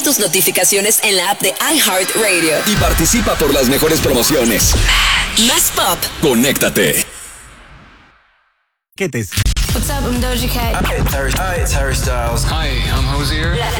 tus notificaciones en la app de iHeartRadio. Y participa por las mejores promociones. Más pop. Conéctate. ¿Qué te es? What's up? I'm Doja Cat. Hi, it's Harry Styles. Hi, I'm Hosier.